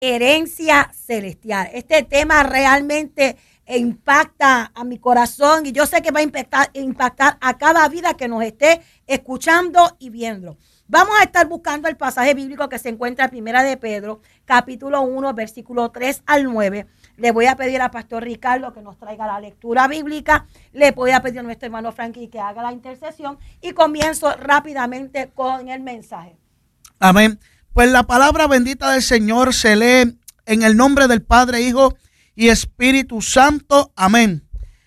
herencia celestial. Este tema realmente impacta a mi corazón y yo sé que va a impactar a cada vida que nos esté escuchando y viendo. Vamos a estar buscando el pasaje bíblico que se encuentra en Primera de Pedro, capítulo 1, versículo 3 al 9. Le voy a pedir a Pastor Ricardo que nos traiga la lectura bíblica. Le voy a pedir a nuestro hermano Frankie que haga la intercesión y comienzo rápidamente con el mensaje. Amén. Pues la palabra bendita del Señor se lee en el nombre del Padre, Hijo y Espíritu Santo. Amén.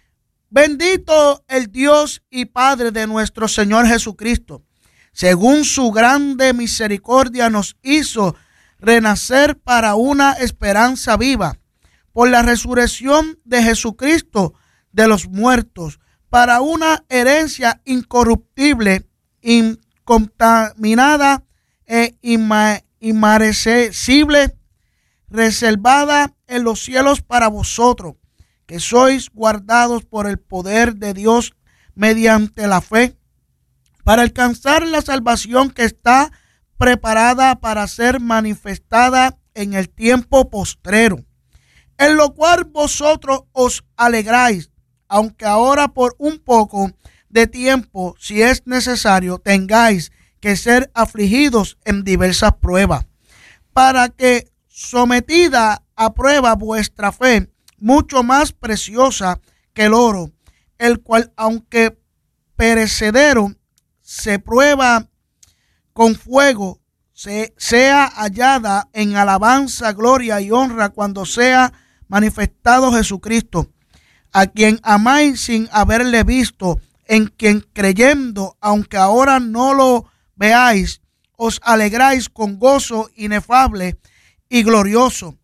Bendito el Dios y Padre de nuestro Señor Jesucristo. Según su grande misericordia nos hizo renacer para una esperanza viva por la resurrección de Jesucristo de los muertos, para una herencia incorruptible, incontaminada e inmarcesible, reservada en los cielos para vosotros, que sois guardados por el poder de Dios mediante la fe, para alcanzar la salvación que está preparada para ser manifestada en el tiempo postrero, en lo cual vosotros os alegráis, aunque ahora por un poco de tiempo, si es necesario, tengáis que ser afligidos en diversas pruebas, para que, sometida a prueba vuestra fe, mucho más preciosa que el oro, el cual, aunque perecedero, se prueba con fuego, sea hallada en alabanza, gloria y honra cuando sea manifestado Jesucristo, a quien amáis sin haberle visto, en quien creyendo, aunque ahora no lo veáis, os alegráis con gozo inefable y glorioso,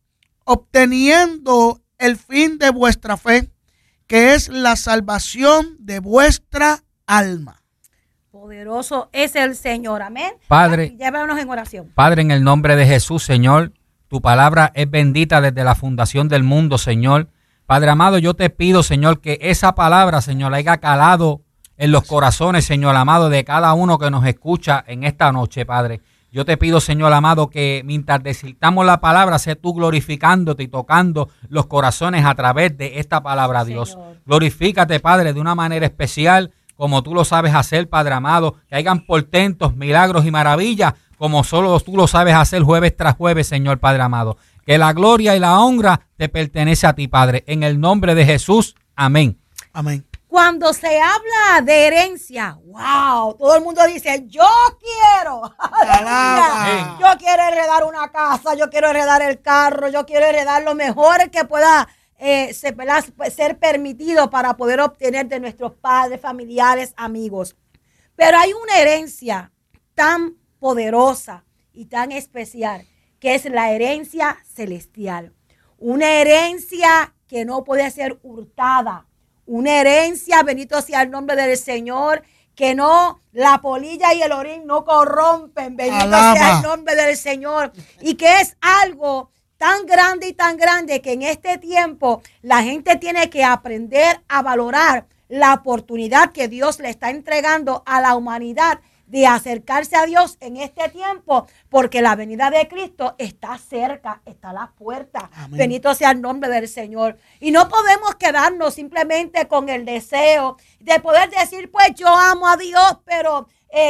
obteniendo el fin de vuestra fe, que es la salvación de vuestra alma. Poderoso es el Señor, amén. Padre, llévanos en oración. Padre, en el nombre de Jesús, Señor, tu palabra es bendita desde la fundación del mundo, Señor. Padre amado, yo te pido, Señor, que esa palabra, Señor, haya calado en los corazones, Señor amado, de cada uno que nos escucha en esta noche, Padre. Yo te pido, Señor amado, que mientras decitamos la palabra, sé tú glorificándote y tocando los corazones a través de esta palabra, Dios. Señor. Glorifícate, Padre, de una manera especial, como tú lo sabes hacer, Padre amado, que hayan portentos, milagros y maravillas, como solo tú lo sabes hacer jueves tras jueves, Señor Padre amado. Que la gloria y la honra te pertenece a ti, Padre. En el nombre de Jesús, amén. Amén. Cuando se habla de herencia, wow, todo el mundo dice, yo quiero, aleluya, yo quiero heredar una casa, yo quiero heredar el carro, yo quiero heredar lo mejor que pueda ser permitido para poder obtener de nuestros padres, familiares, amigos. Pero hay una herencia tan poderosa y tan especial que es la herencia celestial. Una herencia que no puede ser hurtada. Una herencia, bendito sea el nombre del Señor, que no, la polilla y el orín no corrompen, bendito sea el nombre del Señor. Y que es algo tan grande que en este tiempo la gente tiene que aprender a valorar la oportunidad que Dios le está entregando a la humanidad de acercarse a Dios en este tiempo, porque la venida de Cristo está cerca, está a la puerta. Amén. Bendito sea el nombre del Señor. Y no podemos quedarnos simplemente con el deseo de poder decir, pues yo amo a Dios, pero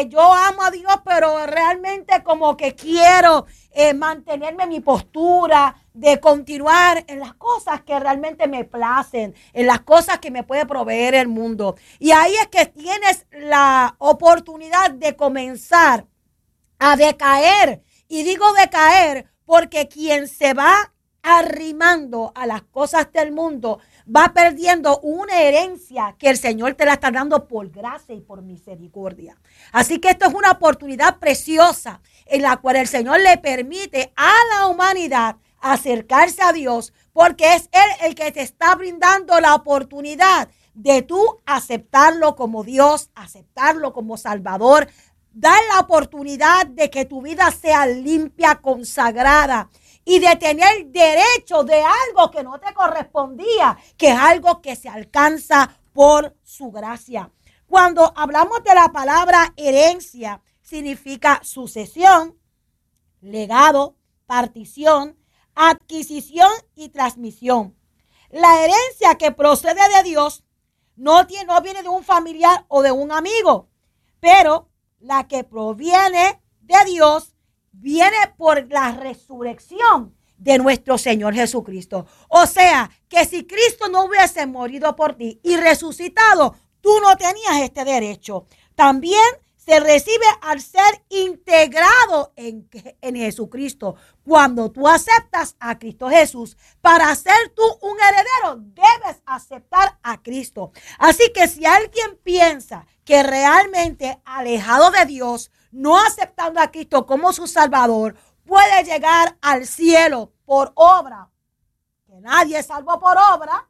realmente como que quiero mantenerme en mi postura de continuar en las cosas que realmente me placen, en las cosas que me puede proveer el mundo. Y ahí es que tienes la oportunidad de comenzar a decaer. Y digo decaer porque quien se va arrimando a las cosas del mundo va perdiendo una herencia que el Señor te la está dando por gracia y por misericordia. Así que esto es una oportunidad preciosa en la cual el Señor le permite a la humanidad acercarse a Dios, porque es Él el que te está brindando la oportunidad de tú aceptarlo como Dios, aceptarlo como Salvador, dar la oportunidad de que tu vida sea limpia, consagrada, y de tener derecho de algo que no te correspondía, que es algo que se alcanza por su gracia. Cuando hablamos de la palabra herencia, significa sucesión, legado, partición, adquisición y transmisión. La herencia que procede de Dios no viene de un familiar o de un amigo, pero la que proviene de Dios viene por la resurrección de nuestro Señor Jesucristo. O sea, que si Cristo no hubiese morido por ti y resucitado, tú no tenías este derecho. También se recibe al ser integrado en Jesucristo. Cuando tú aceptas a Cristo Jesús, para ser tú un heredero, debes aceptar a Cristo. Así que si alguien piensa que realmente alejado de Dios, no aceptando a Cristo como su Salvador, puede llegar al cielo por obra, que nadie es salvo por obra,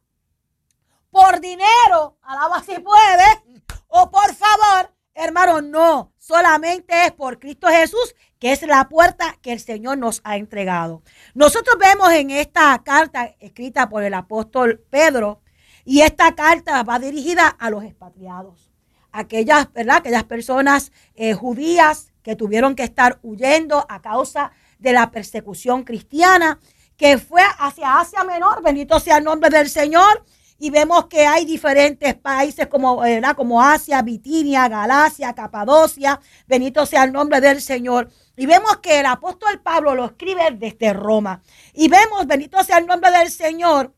por dinero, alaba si puede, o por favor, hermano, no, solamente es por Cristo Jesús, que es la puerta que el Señor nos ha entregado. Nosotros vemos en esta carta escrita por el apóstol Pedro, y esta carta va dirigida a los expatriados, aquellas personas judías que tuvieron que estar huyendo a causa de la persecución cristiana, que fue hacia Asia Menor, bendito sea el nombre del Señor. Y vemos que hay diferentes países como Asia, Bitinia, Galacia, Capadocia. Bendito sea el nombre del Señor. Y vemos que el apóstol Pablo lo escribe desde Roma. Y vemos, bendito sea el nombre del Señor,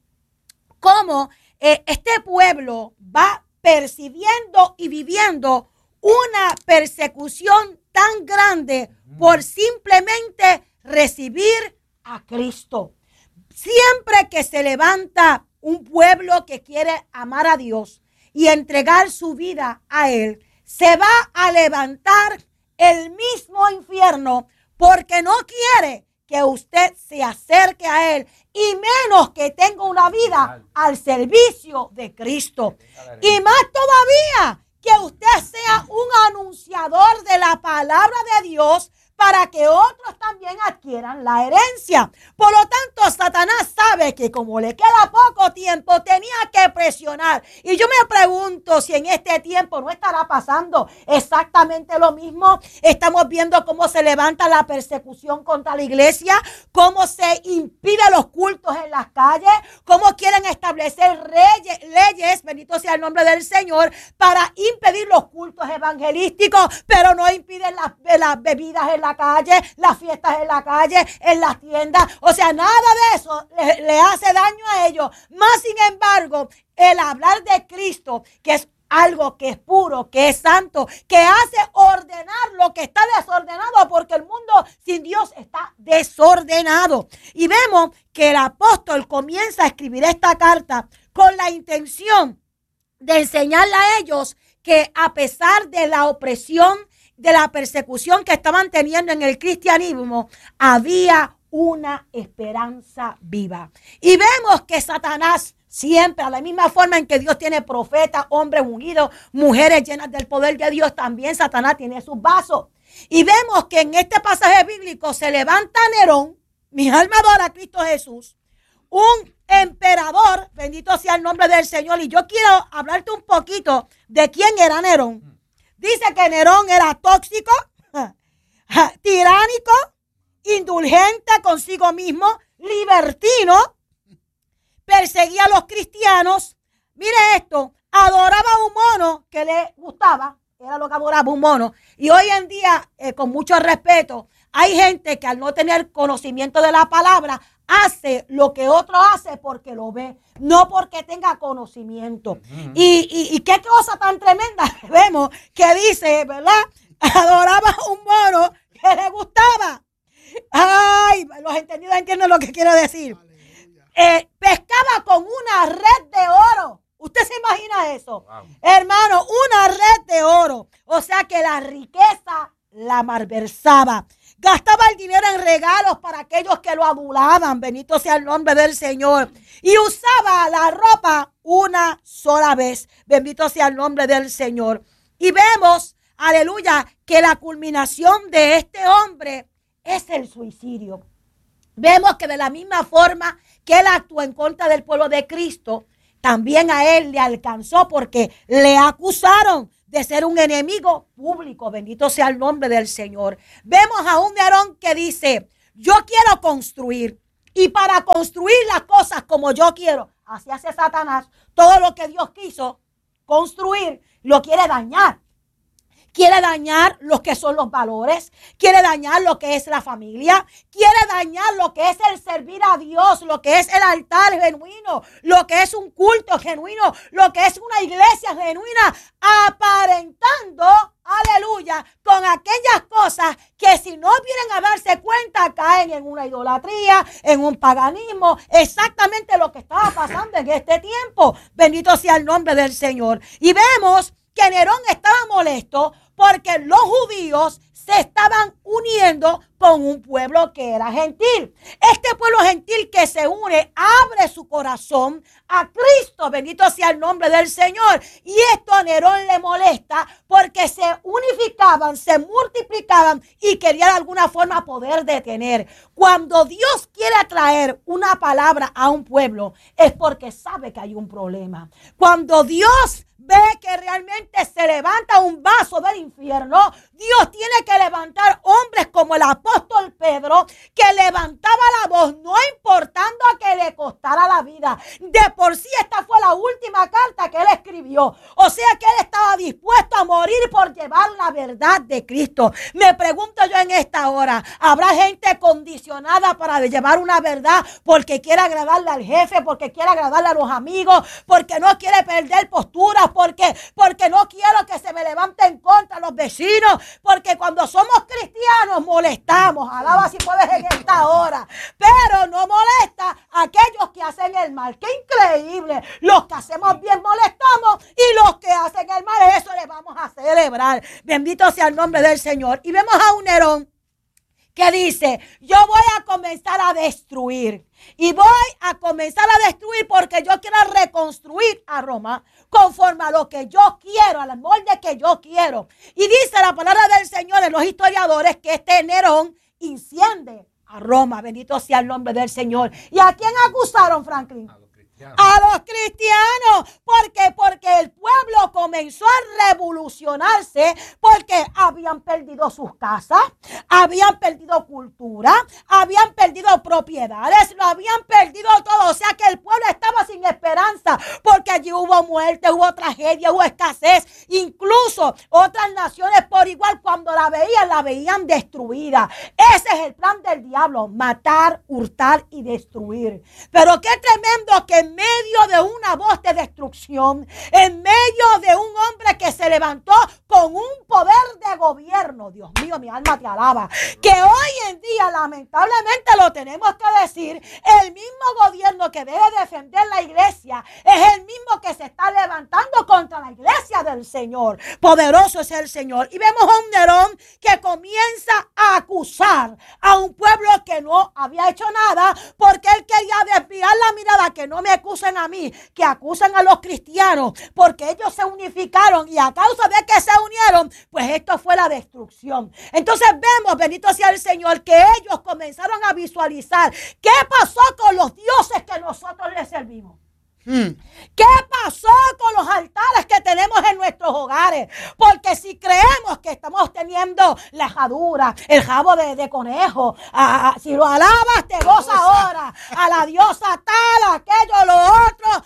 cómo este pueblo va percibiendo y viviendo una persecución tan grande por simplemente recibir a Cristo. Siempre que se levanta un pueblo que quiere amar a Dios y entregar su vida a Él, se va a levantar el mismo infierno porque no quiere que usted se acerque a Él y menos que tenga una vida al servicio de Cristo. Y más todavía, que usted sea un anunciador de la palabra de Dios para que otros también adquieran la herencia. Por lo tanto, Satanás sabe que como le queda poco tiempo, tenía que presionar. Y yo me pregunto si en este tiempo no estará pasando exactamente lo mismo. Estamos viendo cómo se levanta la persecución contra la iglesia, cómo se impide los cultos en las calles, cómo quieren establecer leyes, bendito sea el nombre del Señor, para impedir los cultos evangelísticos, pero no impiden las bebidas en la calle, las fiestas en la calle, en las tiendas. O sea, nada de eso le hace daño a ellos. Más sin embargo, el hablar de Cristo, que es algo que es puro, que es santo, que hace ordenar lo que está desordenado, porque el mundo sin Dios está desordenado. Y vemos que el apóstol comienza a escribir esta carta con la intención de enseñarle a ellos que a pesar de la opresión, de la persecución que estaban teniendo en el cristianismo, había una esperanza viva. Y vemos que Satanás siempre, a la misma forma en que Dios tiene profetas, hombres ungidos, mujeres llenas del poder de Dios, también Satanás tiene sus vasos. Y vemos que en este pasaje bíblico se levanta Nerón, mi alma adora a Cristo Jesús, un emperador, bendito sea el nombre del Señor. Y yo quiero hablarte un poquito de quién era Nerón. Dice que Nerón era tóxico, tiránico, indulgente consigo mismo, libertino, perseguía a los cristianos. Mire esto, adoraba a un mono que le gustaba, era lo que adoraba, un mono. Y hoy en día, con mucho respeto, hay gente que al no tener conocimiento de la palabra, hace lo que otro hace porque lo ve, no porque tenga conocimiento. Y qué cosa tan tremenda vemos que dice, ¿verdad? Adoraba a un mono que le gustaba. Ay, los entendidos entienden lo que quiero decir. Pescaba con una red de oro. ¿Usted se imagina eso? Wow. Hermano, una red de oro. O sea que la riqueza la malversaba. Gastaba el dinero en regalos para aquellos que lo adulaban. Bendito sea el nombre del Señor. Y usaba la ropa una sola vez. Bendito sea el nombre del Señor. Y vemos, aleluya, que la culminación de este hombre es el suicidio. Vemos que de la misma forma que él actuó en contra del pueblo de Cristo, también a él le alcanzó porque le acusaron de ser un enemigo público. Bendito sea el nombre del Señor. Vemos a un Nerón que dice, yo quiero construir y para construir las cosas como yo quiero. Así hace Satanás. Todo lo que Dios quiso construir lo quiere dañar. Quiere dañar lo que son los valores, quiere dañar lo que es la familia, quiere dañar lo que es el servir a Dios, lo que es el altar genuino, lo que es un culto genuino, lo que es una iglesia genuina, aparentando, aleluya, con aquellas cosas que si no vienen a darse cuenta caen en una idolatría, en un paganismo, exactamente lo que estaba pasando en este tiempo. Bendito sea el nombre del Señor. Y vemos que Nerón estaba molesto porque los judíos se estaban uniendo con un pueblo que era gentil. Este pueblo gentil que se une abre su corazón a Cristo. Bendito sea el nombre del Señor. Y esto a Nerón le molesta porque se unificaban, se multiplicaban y quería de alguna forma poder detener. Cuando Dios quiere traer una palabra a un pueblo es porque sabe que hay un problema. Cuando Dios ve que realmente se levanta un vaso del infierno, Dios tiene que levantar hombres como el apóstol Pedro, que levantaba la voz, no importando a que le costara la vida. De por sí esta fue la última carta que él escribió. O sea que él estaba dispuesto a morir por llevar la verdad de Cristo. Me pregunto yo en esta hora, ¿habrá gente condicionada para llevar una verdad porque quiere agradarle al jefe, porque quiere agradarle a los amigos, porque no quiere perder posturas, porque no quiero que se me levanten contra los vecinos, porque cuando somos cristianos molestamos? Alaba si puedes en esta hora, pero no molesta a aquellos que hacen el mal. ¡Qué increíble! Los que hacemos bien molestamos y los que hacen el mal, eso le vamos a celebrar. Bendito sea el nombre del Señor. Y vemos a un Nerón que dice, yo voy a comenzar a destruir. Y voy a comenzar a destruir porque yo quiero reconstruir a Roma conforme a lo que yo quiero, al molde que yo quiero. Y dice la palabra del Señor en los historiadores que este Nerón incendia a Roma. Bendito sea el nombre del Señor. ¿Y a quién acusaron, Franklin? A los cristianos. ¿Por qué? Porque el pueblo comenzó a revolucionarse porque habían perdido sus casas, habían perdido cultura, habían perdido propiedades, lo habían perdido todo. O sea que el pueblo estaba sin esperanza porque allí hubo muerte, hubo tragedia, hubo escasez. Incluso otras naciones por igual cuando la veían destruida. Ese es el plan del diablo, matar, hurtar y destruir. Pero qué tremendo que en medio de una voz de destrucción, en medio de un hombre que se levantó con un poder de gobierno, Dios mío, mi alma te alaba, que hoy en día lamentablemente lo tenemos que decir, el mismo gobierno que debe defender la iglesia es el mismo que se está levantando contra la iglesia del Señor. Poderoso es el Señor. Y vemos a un Nerón que comienza a acusar a un pueblo que no había hecho nada porque él quería desviar la mirada, que no me acusen a mí, que acusan a los cristianos porque ellos se unificaron y a causa de que se unieron, pues esto fue la destrucción. Entonces vemos, bendito sea el Señor, que ellos comenzaron a visualizar qué pasó con los dioses que nosotros les servimos. ¿Qué pasó con los altares que tenemos en nuestros hogares? Porque si creemos que estamos teniendo la jadura, el jabo de conejo, si lo alabas te gozas ahora, a la diosa tal, aquello, lo otro,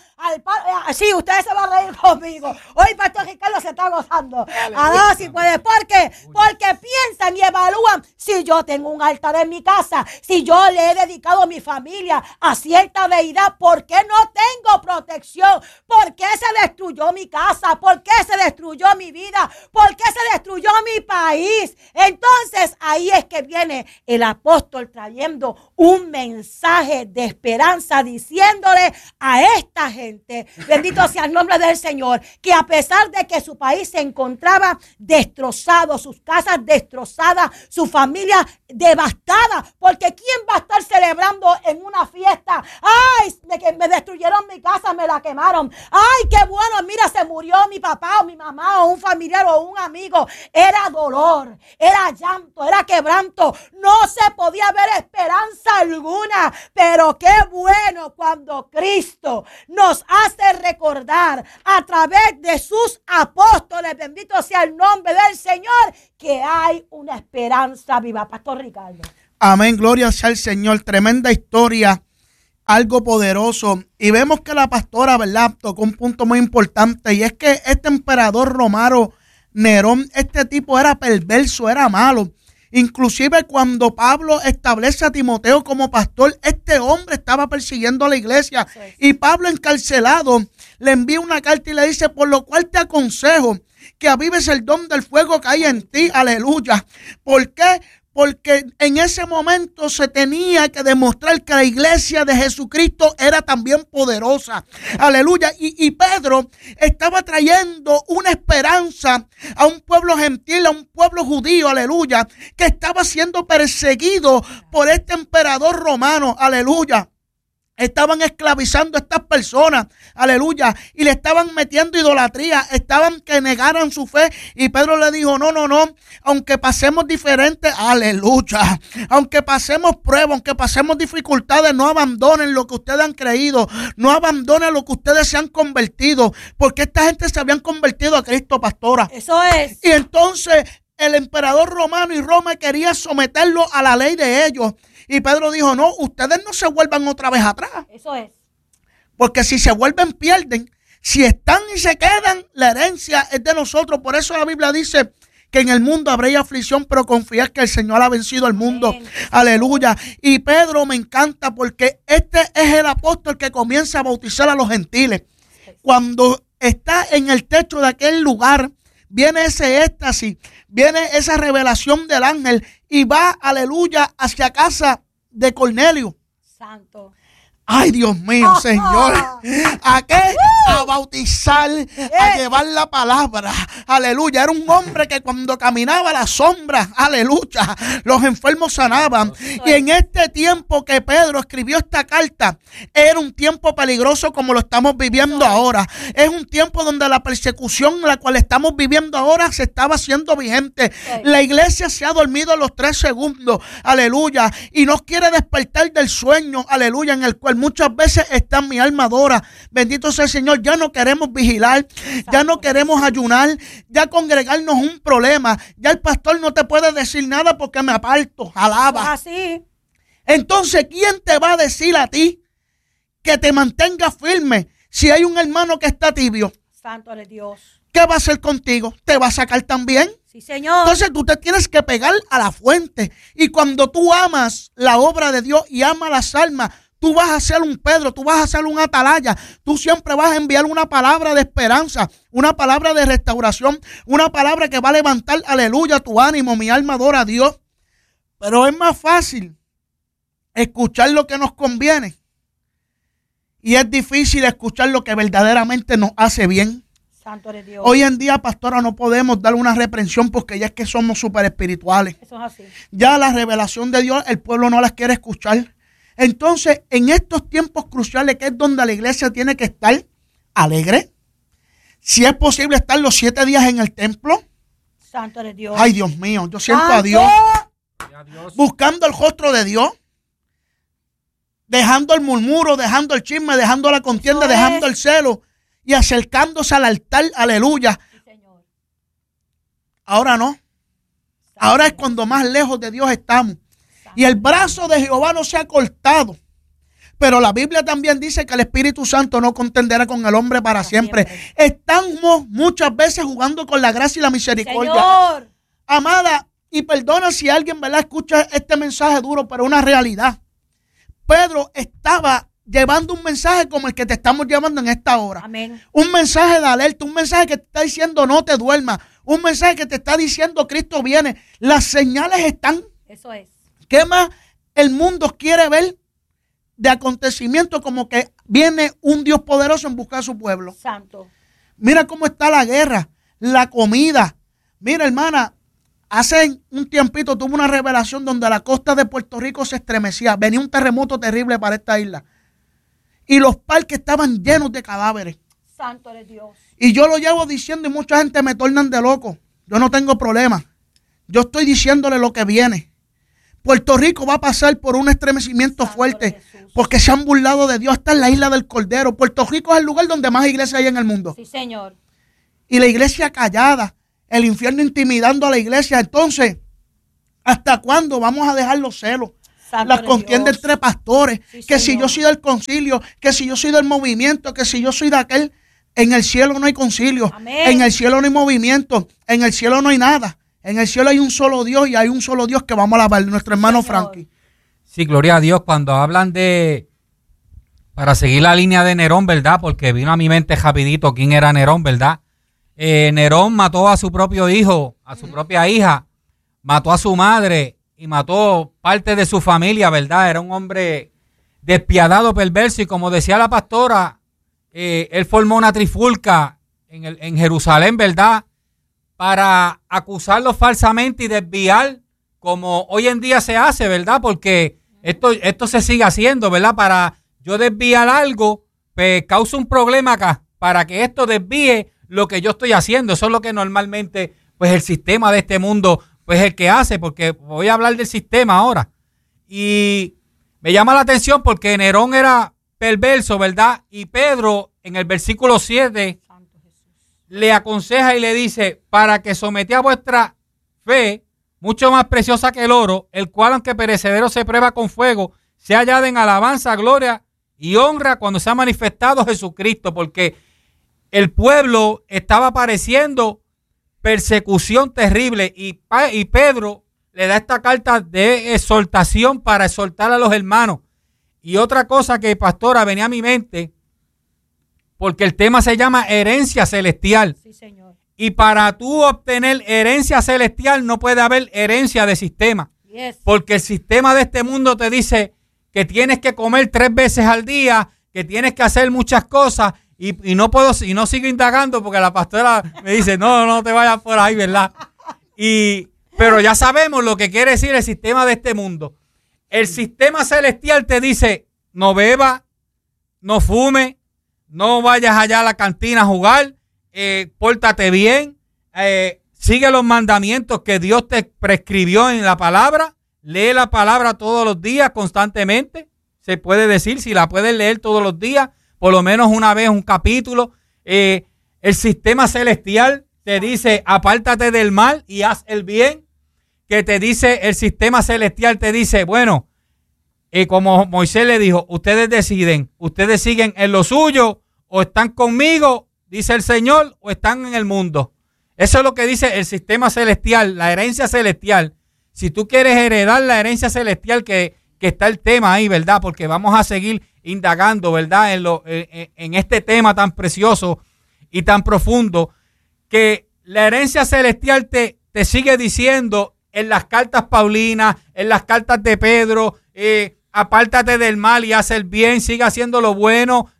sí, ustedes se van a reír conmigo. Hoy Pastor Ricardo se está gozando. Alaba si puede. ¿Por qué? Porque piensan y evalúan, si yo tengo un altar en mi casa, si yo le he dedicado mi familia a cierta deidad, ¿por qué no tengo protección? ¿Por qué se destruyó mi casa? ¿Por qué se destruyó mi vida? ¿Por qué se destruyó mi país? Entonces ahí es que viene el apóstol trayendo un mensaje de esperanza, diciéndole a esta gente, bendito sea el nombre del Señor, que a pesar de que su país se encontraba destrozado, sus casas destrozadas, su familia devastada, porque ¿quién va a estar celebrando en una fiesta? ¡Ay! Me destruyeron mi casa, me la quemaron. ¡Ay, qué bueno! Mira, se murió mi papá o mi mamá o un familiar o un amigo. Era dolor, era llanto, era quebranto. No se podía ver esperanza alguna. Pero qué bueno cuando Cristo nos hace recordar a través de sus apóstoles, bendito sea el nombre del Señor, que hay una esperanza viva. Pastor Ricardo. Amén, gloria sea al Señor. Tremenda historia, algo poderoso. Y vemos que la pastora, ¿verdad?, tocó un punto muy importante, y es que este emperador romano Nerón, este tipo era perverso, era malo. Inclusive cuando Pablo establece a Timoteo como pastor, este hombre estaba persiguiendo a la iglesia. Y Pablo, encarcelado, le envía una carta y le dice: por lo cual te aconsejo que avives el don del fuego que hay en ti. Aleluya. ¿Por qué? Porque en ese momento se tenía que demostrar que la iglesia de Jesucristo era también poderosa. Aleluya. Y Pedro estaba trayendo una esperanza a un pueblo gentil, a un pueblo judío, aleluya, que estaba siendo perseguido por este emperador romano. Aleluya. Estaban esclavizando a estas personas, aleluya, y le estaban metiendo idolatría, estaban que negaran su fe. Y Pedro le dijo: no, aunque pasemos diferentes, aleluya, aunque pasemos pruebas, aunque pasemos dificultades, no abandonen lo que ustedes han creído, no abandonen lo que ustedes se han convertido, porque esta gente se habían convertido a Cristo, pastora. Eso es. Y entonces el emperador romano y Roma quería someterlo a la ley de ellos. Y Pedro dijo: no, ustedes no se vuelvan otra vez atrás. Eso es. Porque si se vuelven, pierden. Si están y se quedan, la herencia es de nosotros. Por eso la Biblia dice que en el mundo habría aflicción, pero confiad que el Señor ha vencido al mundo. Amén. Aleluya. Y Pedro me encanta porque este es el apóstol que comienza a bautizar a los gentiles. Cuando está en el techo de aquel lugar, viene ese éxtasis, viene esa revelación del ángel y va, aleluya, hacia casa de Cornelio. Santo. Ay, Dios mío, Señor. ¿A qué? A bautizar, a llevar la palabra. Aleluya. Era un hombre que cuando caminaba a la sombra, aleluya, los enfermos sanaban. Y en este tiempo que Pedro escribió esta carta, era un tiempo peligroso como lo estamos viviendo ahora. Es un tiempo donde la persecución la cual estamos viviendo ahora se estaba haciendo vigente. La iglesia se ha dormido en los 3 segundos. Aleluya. Y no quiere despertar del sueño. Aleluya. En el cual muchas veces está mi alma adora. Bendito sea el Señor. Ya no queremos vigilar, ya no queremos ayunar, ya congregarnos es un problema. Ya el pastor no te puede decir nada porque me aparto. Alaba. Así. Entonces, ¿quién te va a decir a ti que te mantengas firme si hay un hermano que está tibio? Santo de Dios. ¿Qué va a hacer contigo? ¿Te va a sacar también? Sí, Señor. Entonces tú te tienes que pegar a la fuente. Y cuando tú amas la obra de Dios y amas las almas, tú vas a ser un Pedro, tú vas a ser un atalaya. Tú siempre vas a enviar una palabra de esperanza, una palabra de restauración, una palabra que va a levantar, aleluya, tu ánimo. Mi alma adora a Dios. Pero es más fácil escuchar lo que nos conviene. Y es difícil escuchar lo que verdaderamente nos hace bien. Santo de Dios. Hoy en día, pastora, no podemos dar una reprensión porque ya es que somos súper espirituales. Eso es así. Ya la revelación de Dios, el pueblo no las quiere escuchar. Entonces, en estos tiempos cruciales, que es donde la iglesia tiene que estar alegre, si es posible estar los 7 días en el templo. Santo de Dios. Ay, Dios mío, yo siento a Dios buscando el rostro de Dios, dejando el murmuro, dejando el chisme, dejando la contienda, dejando el celo y acercándose al altar. Aleluya. Sí, Señor. Ahora no. Ahora es cuando más lejos de Dios estamos. Y el brazo de Jehová no se ha cortado. Pero la Biblia también dice que el Espíritu Santo no contenderá con el hombre para siempre. Estamos muchas veces jugando con la gracia y la misericordia. Señor. Amada, y perdona si alguien, ¿verdad?, escucha este mensaje duro, pero una realidad. Pedro estaba llevando un mensaje como el que te estamos llevando en esta hora. Amén. Un mensaje de alerta, un mensaje que te está diciendo no te duermas. Un mensaje que te está diciendo Cristo viene. Las señales están. Eso es. ¿Qué más el mundo quiere ver de acontecimientos como que viene un Dios poderoso en buscar a su pueblo? Santo. Mira cómo está la guerra, la comida. Mira, hermana, hace un tiempito tuve una revelación donde la costa de Puerto Rico se estremecía. Venía un terremoto terrible para esta isla. Y los parques estaban llenos de cadáveres. Santo de Dios. Y yo lo llevo diciendo y mucha gente me tornan de loco. Yo no tengo problema. Yo estoy diciéndole lo que viene. Puerto Rico va a pasar por un estremecimiento fuerte porque se han burlado de Dios. Está en la isla del Cordero. Puerto Rico es el lugar donde más iglesias hay en el mundo. Sí, Señor. Y la iglesia callada, el infierno intimidando a la iglesia. Entonces, ¿Hasta cuándo vamos a dejar los celos? Santo Las de contiendas Dios. entre pastores, Sí, que Señor. si yo soy del concilio, que si yo soy del movimiento, que si yo soy de aquel. En el cielo no hay concilio, Amén. en el cielo no hay movimiento, en el cielo no hay nada. En el cielo hay un solo Dios y hay un solo Dios que vamos a alabar, nuestro hermano Señor. Frankie. Sí, gloria a Dios. Cuando hablan de, para seguir la línea de Nerón, ¿verdad? Porque vino a mi mente rapidito quién era Nerón, ¿verdad? Nerón mató a su propio hijo, a su propia hija, mató a su madre y mató parte de su familia, ¿verdad? Era un hombre despiadado, perverso, y como decía la pastora, él formó una trifulca en Jerusalén, ¿verdad? Para acusarlo falsamente y desviar, como hoy en día se hace, ¿verdad? Porque esto se sigue haciendo, ¿verdad? Para yo desviar algo, pues causa un problema acá, para que esto desvíe lo que yo estoy haciendo. Eso es lo que normalmente, pues el sistema de este mundo, pues el que hace, porque voy a hablar del sistema ahora. Y me llama la atención porque Nerón era perverso, ¿verdad? Y Pedro, en el versículo 7, le aconseja y le dice, para que sometéis a vuestra fe, mucho más preciosa que el oro, el cual aunque perecedero se prueba con fuego, se hallada en alabanza, gloria y honra cuando se ha manifestado Jesucristo, porque el pueblo estaba padeciendo persecución terrible y Pedro le da esta carta de exhortación para exhortar a los hermanos. Y otra cosa que, pastora, venía a mi mente, porque el tema se llama herencia celestial. Sí, Señor. Y para tú obtener herencia celestial no puede haber herencia de sistema. Yes. Porque el sistema de este mundo te dice que tienes que comer 3 veces al día, que tienes que hacer muchas cosas y no puedo, y no sigo indagando porque la pastora me dice, no te vayas por ahí, ¿verdad? Pero ya sabemos lo que quiere decir el sistema de este mundo. El sistema celestial te dice, no beba, no fume, no vayas allá a la cantina a jugar, pórtate bien, sigue los mandamientos que Dios te prescribió en la palabra, lee la palabra todos los días constantemente, se puede decir, si la puedes leer todos los días, por lo menos una vez un capítulo. El sistema celestial te dice, apártate del mal y haz el bien. Que te dice, el sistema celestial te dice, bueno, como Moisés le dijo, ustedes deciden, ustedes siguen en lo suyo o están conmigo, dice el Señor, o están en el mundo. Eso es lo que dice el sistema celestial, la herencia celestial. Si tú quieres heredar la herencia celestial, que está el tema ahí, ¿verdad? Porque vamos a seguir indagando, ¿verdad? En este tema tan precioso y tan profundo, que la herencia celestial te sigue diciendo en las cartas paulinas, en las cartas de Pedro, apártate del mal y haz el bien, sigue haciendo lo bueno,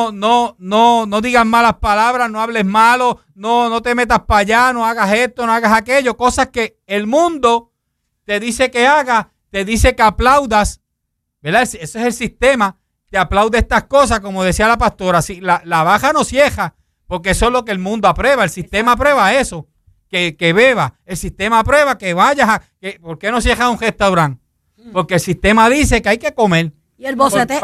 no digas malas palabras, no hables malo, no te metas para allá, no hagas esto, no hagas aquello, cosas que el mundo te dice que hagas, te dice que aplaudas, ¿verdad? Ese es el sistema, te aplaude estas cosas, como decía la pastora, si la baja no cieja, porque eso es lo que el mundo aprueba, el sistema aprueba eso. Que beba, el sistema aprueba que vayas ¿por qué no cierras un restaurante? Porque el sistema dice que hay que comer. Y el boceteo,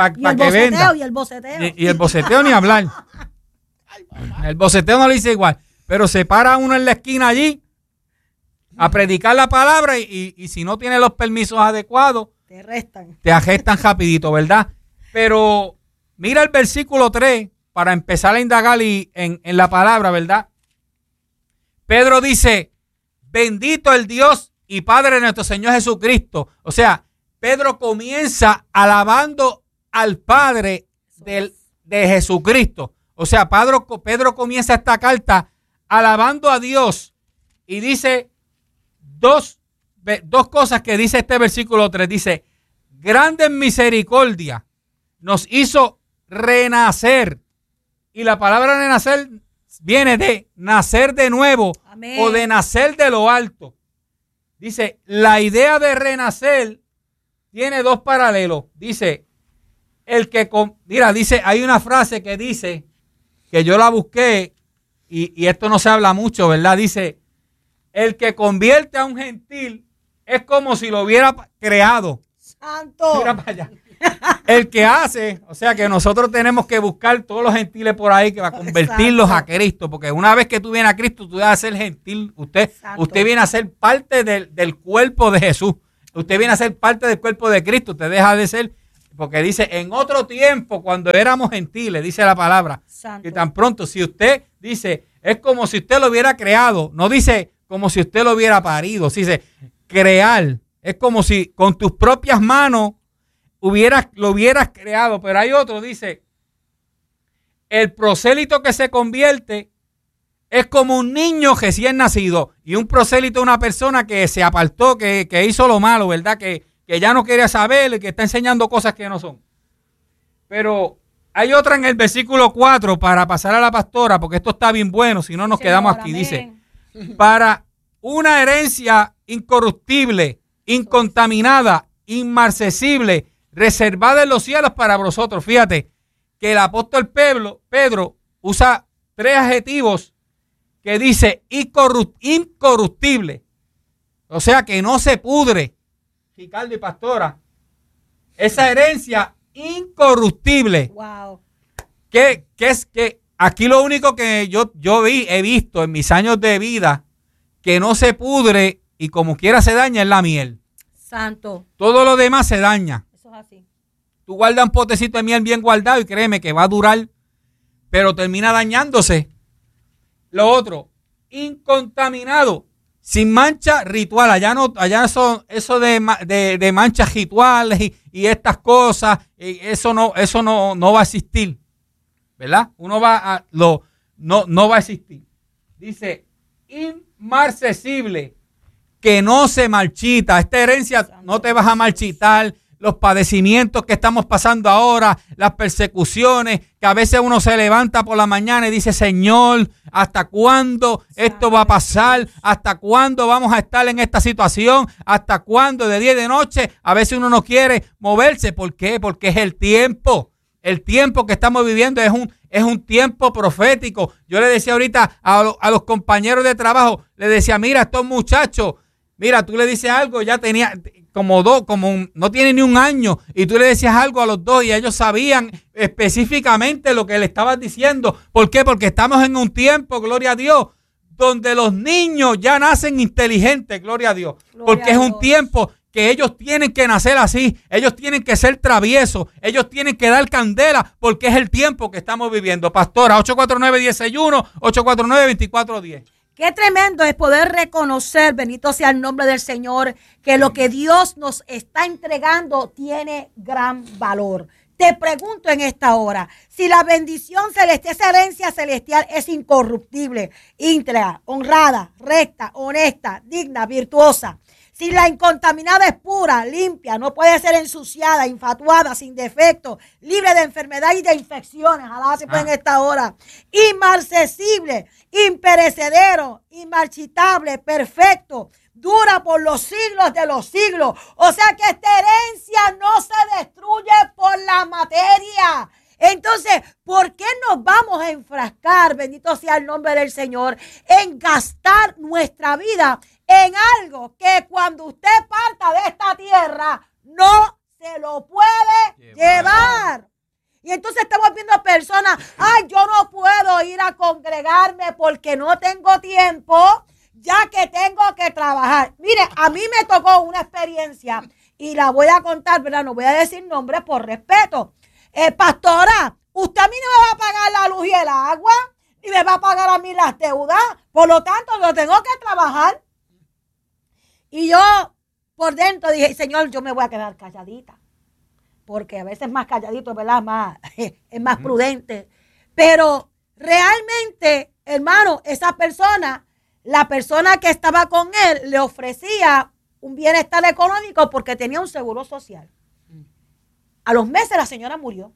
y el boceteo ni hablar. El boceteo no le dice igual, pero se para uno en la esquina allí a predicar la palabra y si no tiene los permisos adecuados, te arrestan rapidito, ¿verdad? Pero mira el versículo 3 para empezar a indagar en la palabra, ¿verdad? Pedro dice, bendito el Dios y Padre de nuestro Señor Jesucristo. O sea, Pedro comienza alabando al Padre de Jesucristo. O sea, Pedro comienza esta carta alabando a Dios y dice dos cosas que dice este versículo 3. Dice, grande en misericordia nos hizo renacer. Y la palabra renacer viene de nacer de nuevo. Amén. O de nacer de lo alto. Dice, la idea de renacer tiene 2 paralelos. Dice, dice, hay una frase que dice, que yo la busqué, y esto no se habla mucho, ¿verdad? Dice, el que convierte a un gentil es como si lo hubiera creado. Santo. Mira para allá. el que hace, o sea que nosotros tenemos que buscar todos los gentiles por ahí que va a convertirlos a Cristo, porque una vez que tú vienes a Cristo, tú vas a ser gentil, usted viene a ser parte del cuerpo de Jesús, usted viene a ser parte del cuerpo de Cristo, usted deja de ser, porque dice, en otro tiempo, cuando éramos gentiles, dice la palabra, que tan pronto, si usted dice, es como si usted lo hubiera creado, no dice como si usted lo hubiera parido, dice, crear, es como si con tus propias manos lo hubieras creado, pero hay otro, dice, el prosélito que se convierte es como un niño recién nacido, y un prosélito es una persona que se apartó, que hizo lo malo, ¿verdad? Que ya no quería saber, que está enseñando cosas que no son. Pero hay otra en el versículo 4, para pasar a la pastora, porque esto está bien bueno, si no nos quedamos aquí, dice, para una herencia incorruptible, incontaminada, inmarcesible, reservada en los cielos para vosotros. Fíjate que el apóstol Pedro usa 3 adjetivos que dice incorruptible, o sea que no se pudre. Ricardo y pastora, esa herencia incorruptible. Wow. Que es que aquí lo único que yo he visto en mis años de vida que no se pudre y como quiera se daña es la miel. Santo. Todo lo demás se daña. Eso es así. Tú guardas un potecito de miel bien guardado y créeme que va a durar, pero termina dañándose. Lo otro, incontaminado, sin mancha ritual. Allá son eso de manchas rituales y estas cosas, eso no va a existir, ¿verdad? No va a existir. Dice, inmarcesible, que no se marchita. Esta herencia no te vas a marchitar. Los padecimientos que estamos pasando ahora, las persecuciones, que a veces uno se levanta por la mañana y dice, Señor, ¿hasta cuándo esto va a pasar? ¿Hasta cuándo vamos a estar en esta situación? ¿Hasta cuándo? De día y de noche, a veces uno no quiere moverse. ¿Por qué? Porque es el tiempo. El tiempo que estamos viviendo es un tiempo profético. Yo le decía ahorita a los compañeros de trabajo, le decía, mira, estos muchachos, mira, tú le dices algo, ya tenía no tiene ni un año, y tú le decías algo a los dos y ellos sabían específicamente lo que le estabas diciendo. ¿Por qué? Porque estamos en un tiempo, gloria a Dios, donde los niños ya nacen inteligentes, gloria a Dios. Porque es un tiempo que ellos tienen que nacer así, ellos tienen que ser traviesos, ellos tienen que dar candela, porque es el tiempo que estamos viviendo. Pastora, 849-1061, 849-2410. Qué tremendo es poder reconocer, bendito sea el nombre del Señor, que lo que Dios nos está entregando tiene gran valor. Te pregunto en esta hora, si la bendición celestial, esa herencia celestial es incorruptible, íntegra, honrada, recta, honesta, digna, virtuosa. Si la incontaminada es pura, limpia, no puede ser ensuciada, infatuada, sin defecto, libre de enfermedad y de infecciones. Alá se puede en esta hora. Inmarcesible, imperecedero, inmarchitable, perfecto, dura por los siglos de los siglos. O sea que esta herencia no se destruye por la materia. Entonces, ¿por qué nos vamos a enfrascar, bendito sea el nombre del Señor, en gastar nuestra vida en algo que cuando usted parta de esta tierra no se lo puede llevar? Y entonces estamos viendo personas, yo no puedo ir a congregarme porque no tengo tiempo, ya que tengo que trabajar. Mire, a mí me tocó una experiencia y la voy a contar, ¿verdad? No voy a decir nombres por respeto. Pastora, usted a mí no me va a pagar la luz y el agua, ni me va a pagar a mí las deudas, por lo tanto yo tengo que trabajar. Y yo por dentro dije, Señor, yo me voy a quedar calladita, porque a veces más calladito, ¿verdad? Es más prudente. Pero realmente, hermano, esa persona, la persona que estaba con él, le ofrecía un bienestar económico porque tenía un seguro social. A los meses la señora murió.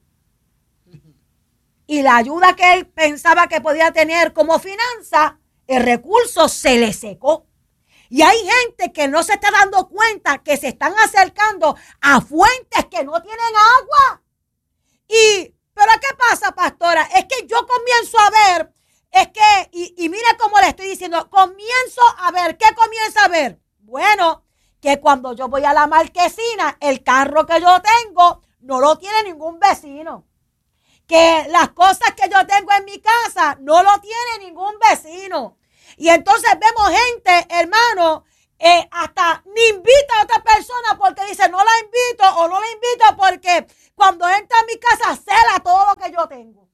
Y la ayuda que él pensaba que podía tener como finanza, el recurso se le secó. Y hay gente que no se está dando cuenta que se están acercando a fuentes que no tienen agua. ¿Pero qué pasa, pastora? Es que yo comienzo a ver, y mire cómo le estoy diciendo, comienzo a ver, ¿qué comienzo a ver? Bueno, que cuando yo voy a la marquesina, el carro que yo tengo no lo tiene ningún vecino. Que las cosas que yo tengo en mi casa no lo tiene ningún vecino. Y entonces vemos gente, hermano, hasta ni invita a otra persona porque dice no la invito o no la invito porque cuando entra a mi casa cela todo lo que yo tengo.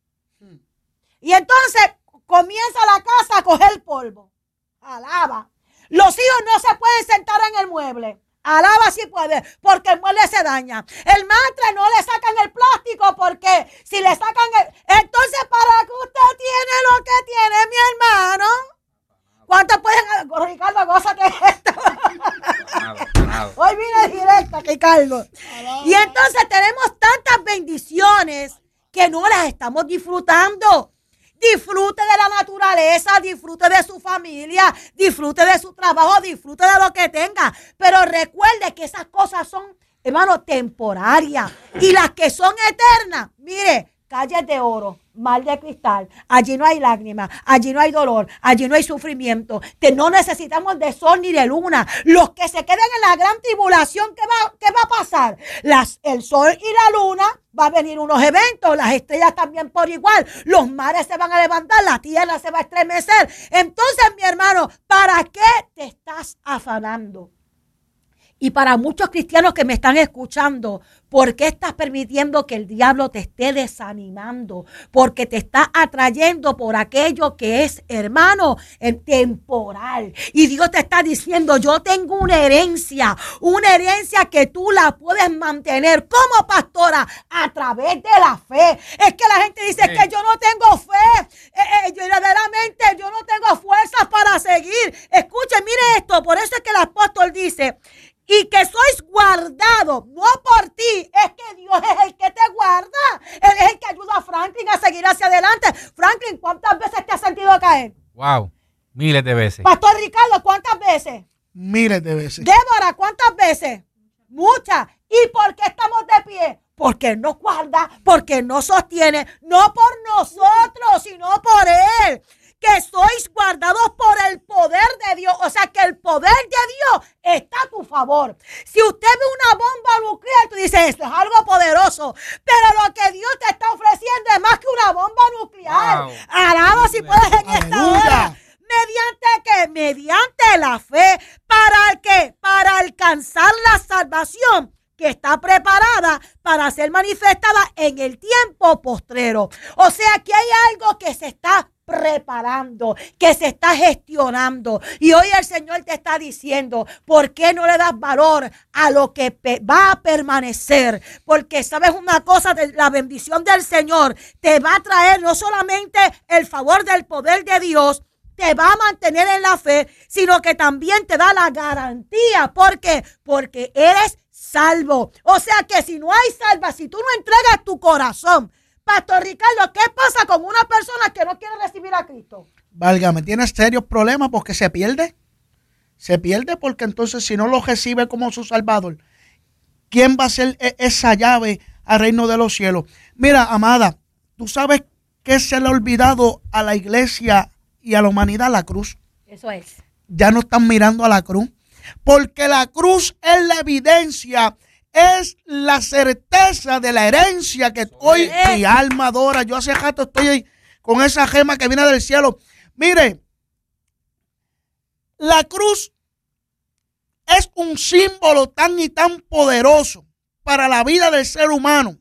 Y entonces comienza la casa a coger polvo. Alaba. Los hijos no se pueden sentar en el mueble. Alaba si puede, porque el mueble se daña. El matre no le sacan el plástico porque si le sacan entonces, ¿para qué usted tiene lo que tiene, mi hermano? ¿Cuántos pueden? Ricardo, gózate esto. Hoy vine directa, Ricardo. Y entonces tenemos tantas bendiciones que no las estamos disfrutando. Disfrute de la naturaleza, disfrute de su familia, disfrute de su trabajo, disfrute de lo que tenga. Pero recuerde que esas cosas son, hermano, temporarias. Y las que son eternas, mire, calles de oro, mar de cristal. Allí no hay lágrimas, allí no hay dolor, allí no hay sufrimiento. No necesitamos de sol ni de luna. Los que se queden en la gran tribulación, ¿qué va a pasar? El sol y la luna, va a venir unos eventos, las estrellas también por igual, los mares se van a levantar, la tierra se va a estremecer. Entonces, mi hermano, ¿para qué te estás afanando? Y para muchos cristianos que me están escuchando, ¿por qué estás permitiendo que el diablo te esté desanimando? Porque te está atrayendo por aquello que es, hermano, temporal. Y Dios te está diciendo, yo tengo una herencia que tú la puedes mantener como pastora a través de la fe. Es que la gente dice que yo no tengo fe, verdaderamente yo no tengo fuerzas para seguir. Escuchen, mire esto, por eso es que el apóstol dice, y que sois guardados, no por ti, es que Dios es el que te guarda. Él es el que ayuda a Franklin a seguir hacia adelante. Franklin, ¿cuántas veces te has sentido caer? Wow, miles de veces. Pastor Ricardo, ¿cuántas veces? Miles de veces. Débora, ¿cuántas veces? Muchas. ¿Y por qué estamos de pie? Porque Él nos guarda, porque Él nos sostiene, no por nosotros, sino por Él. Que sois guardados por el poder de Dios. O sea, que el poder de Dios está a tu favor. Si usted ve una bomba nuclear, tú dices, esto es algo poderoso. Pero lo que Dios te está ofreciendo es más que una bomba nuclear. Wow. Alaba si puedes en esta hora. ¿Mediante qué? Mediante la fe. ¿Para qué? Para alcanzar la salvación que está preparada para ser manifestada en el tiempo postrero. O sea, que hay algo que se está preparando, que se está gestionando. Y hoy el Señor te está diciendo, ¿por qué no le das valor a lo que va a permanecer? Porque sabes una cosa, la bendición del Señor te va a traer no solamente el favor del poder de Dios, te va a mantener en la fe, sino que también te da la garantía. ¿Por qué? Porque eres salvo. O sea que si no hay salva, si tú no entregas tu corazón, Pastor Ricardo, ¿qué pasa con una persona que no quiere recibir a Cristo? Válgame, tiene serios problemas porque se pierde. Se pierde porque entonces si no lo recibe como su Salvador, ¿quién va a ser esa llave al reino de los cielos? Mira, amada, ¿tú sabes qué se le ha olvidado a la iglesia y a la humanidad? La cruz. Eso es. Ya no están mirando a la cruz. Porque la cruz es la evidencia, es la certeza de la herencia que hoy mi alma adora. Yo hace rato estoy ahí con esa gema que viene del cielo. Mire, la cruz es un símbolo tan y tan poderoso para la vida del ser humano.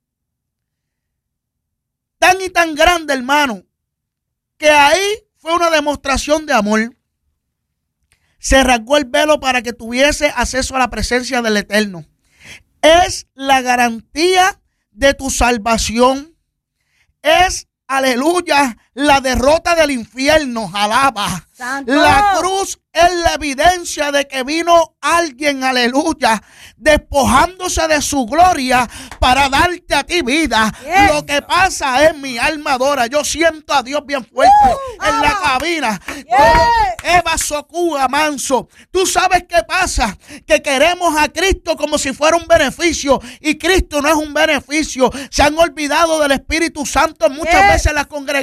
Tan y tan grande, hermano, que ahí fue una demostración de amor. Se rasgó el velo para que tuviese acceso a la presencia del Eterno. Es la garantía de tu salvación. Es, aleluya, la derrota del infierno. Alaba. Santo. La cruz es la evidencia de que vino alguien, aleluya, despojándose de su gloria para darte a ti vida. Yes. Lo que pasa es mi alma adora. Yo siento a Dios bien fuerte en la cabina. Eva Socúa Manso. Tú sabes qué pasa, que queremos a Cristo como si fuera un beneficio y Cristo no es un beneficio. Se han olvidado del Espíritu Santo muchas veces en las congregaciones.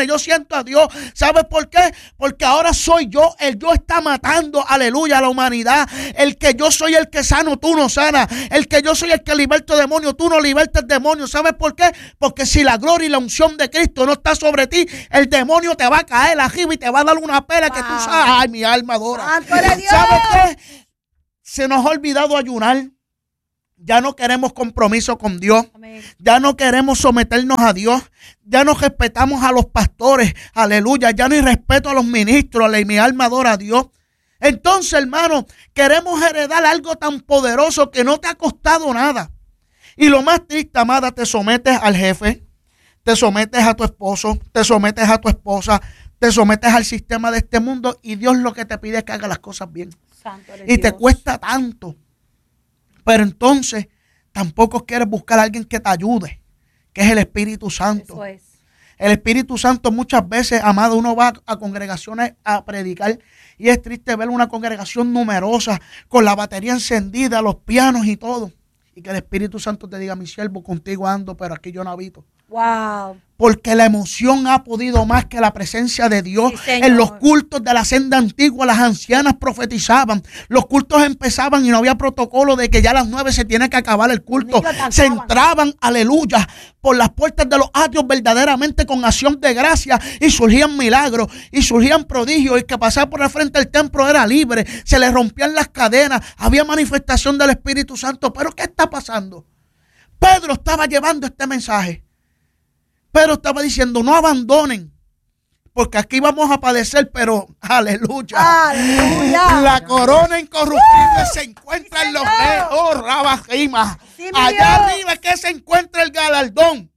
yo siento a Dios. ¿Sabes por qué? Porque ahora soy yo. El yo está matando, aleluya, a la humanidad. El que yo soy el que sano, tú no sanas. El que yo soy el que liberto demonios, tú no libertas demonios. ¿Sabes por qué? Porque si la gloria y la unción de Cristo no está sobre ti, el demonio te va a caer arriba y te va a dar una pela que tú sabes. Ay, mi alma adora. ¿Sabes qué? Se nos ha olvidado ayunar. Ya no queremos compromiso con Dios. Amén. Ya no queremos someternos a Dios. Ya no respetamos a los pastores. Aleluya. Ya no hay respeto a los ministros. Mi alma adora a Dios. Entonces, hermano, queremos heredar algo tan poderoso que no te ha costado nada. Y lo más triste, amada, te sometes al jefe, te sometes a tu esposo, te sometes a tu esposa, te sometes al sistema de este mundo y Dios lo que te pide es que hagas las cosas bien. Santo y Dios. Te cuesta tanto. Pero entonces tampoco quieres buscar a alguien que te ayude, que es el Espíritu Santo. Eso es. El Espíritu Santo muchas veces, amado, uno va a congregaciones a predicar y es triste ver una congregación numerosa con la batería encendida, los pianos y todo. Y que el Espíritu Santo te diga, mi siervo, contigo ando, pero aquí yo no habito. Wow. Porque la emoción ha podido más que la presencia de Dios. Sí, en los cultos de la senda antigua, las ancianas profetizaban. Los cultos empezaban y no había protocolo de que ya a las 9 se tiene que acabar el culto. Se entraban, aleluya, por las puertas de los atrios verdaderamente con acción de gracia y surgían milagros y surgían prodigios. Y que pasar por el frente del templo era libre. Se le rompían las cadenas. Había manifestación del Espíritu Santo. Pero ¿qué está pasando? Pedro estaba llevando este mensaje. Pedro estaba diciendo, no abandonen, porque aquí vamos a padecer, pero aleluya. ¡Aleluya! La corona incorruptible se encuentra en los lejos, Rabajima. Sí, allá arriba es que se encuentra el galardón.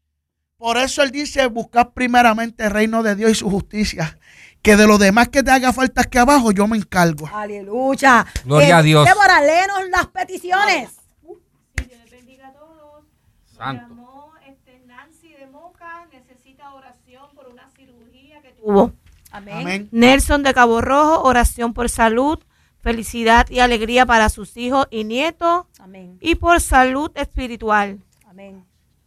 Por eso él dice, buscad primeramente el reino de Dios y su justicia, que de lo demás que te haga falta aquí abajo, yo me encargo. Aleluya. Gloria a Dios. Débora, léenos las peticiones. Sí, Dios les bendiga a todos. Santo. Necesita oración por una cirugía que tuvo. Amén. Amén. Nelson de Cabo Rojo, oración por salud, felicidad y alegría para sus hijos y nietos. Amén. Y por salud espiritual. Amén.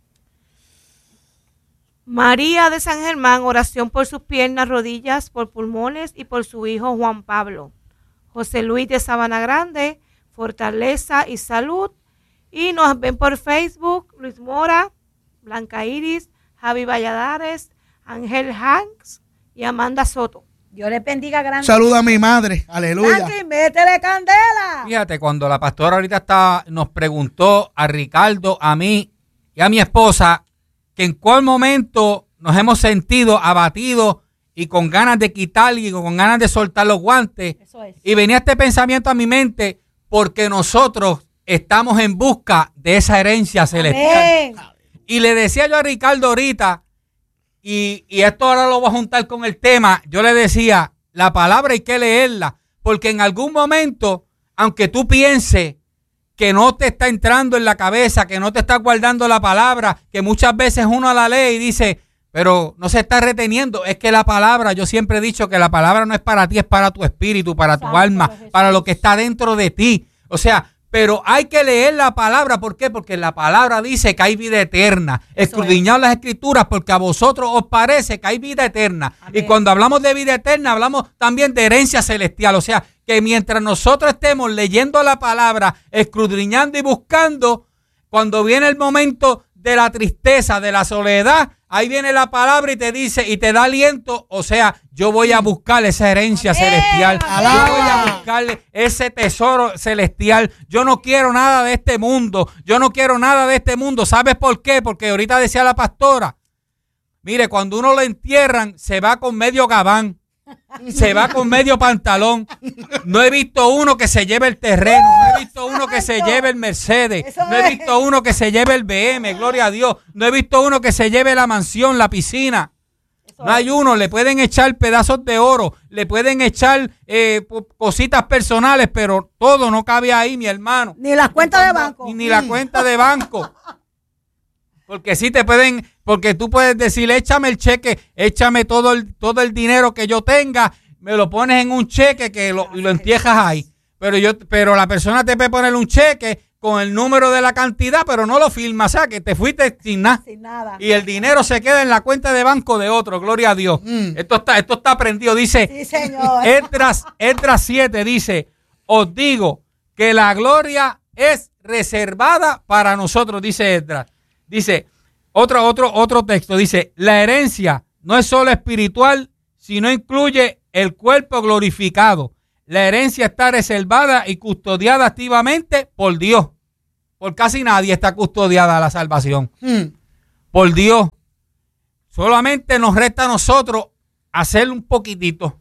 María de San Germán, oración por sus piernas, rodillas, por pulmones y por su hijo Juan Pablo. José Luis de Sabana Grande, fortaleza y salud. Y nos ven por Facebook, Luis Mora, Blanca Iris, Javi Valladares, Ángel Hanks y Amanda Soto. Dios les bendiga grande. Saluda a mi madre, aleluya. Franklin, métele candela. Fíjate, cuando la pastora ahorita nos preguntó a Ricardo, a mí y a mi esposa, que en cuál momento nos hemos sentido abatidos y con ganas de quitar y con ganas de soltar los guantes. Eso es. Y venía este pensamiento a mi mente porque nosotros estamos en busca de esa herencia celestial. Amén. Y le decía yo a Ricardo ahorita, y esto ahora lo voy a juntar con el tema, yo le decía, la palabra hay que leerla, porque en algún momento, aunque tú pienses que no te está entrando en la cabeza, que no te está guardando la palabra, que muchas veces uno la lee y dice, pero no se está reteniendo, es que la palabra, yo siempre he dicho que la palabra no es para ti, es para tu espíritu, para tu alma, para lo que está dentro de ti. O sea, pero hay que leer la palabra. ¿Por qué? Porque la palabra dice que hay vida eterna. Escudriñad las escrituras porque a vosotros os parece que hay vida eterna. Amén. Y cuando hablamos de vida eterna, hablamos también de herencia celestial. O sea, que mientras nosotros estemos leyendo la palabra, escudriñando y buscando, cuando viene el momento de la tristeza, de la soledad, ahí viene la palabra y te dice, y te da aliento. O sea, yo voy a buscar esa herencia celestial. Yo voy a buscarle ese tesoro celestial. Yo no quiero nada de este mundo. Yo no quiero nada de este mundo. ¿Sabes por qué? Porque ahorita decía la pastora, mire, cuando uno lo entierran, se va con medio gabán. Se va con medio pantalón. No he visto uno que se lleve el terreno. No he visto uno que se lleve el Mercedes. No he visto uno que se lleve el BM, gloria a Dios. No he visto uno que se lleve la mansión, la piscina. No hay uno. Le pueden echar pedazos de oro, le pueden echar cositas personales, pero todo no cabe ahí, mi hermano. Ni las cuentas de banco. Ni la cuenta de banco. Porque sí te pueden, porque tú puedes decir, échame el cheque, échame todo el dinero que yo tenga, me lo pones en un cheque y lo entierras ahí. Pero la persona te puede poner un cheque, con el número de la cantidad, pero no lo firma, o sea, que te fuiste sin nada. Sin nada. Y el dinero se queda en la cuenta de banco de otro, gloria a Dios. Esto está prendido, dice, Sí, señor. Esdras 7 dice, os digo que la gloria es reservada para nosotros, dice Esdras. Dice, otro texto, dice, la herencia no es solo espiritual, sino incluye el cuerpo glorificado. La herencia está reservada y custodiada activamente por Dios. Por casi nadie está custodiada la salvación. Por Dios. Solamente nos resta a nosotros hacer un poquitito,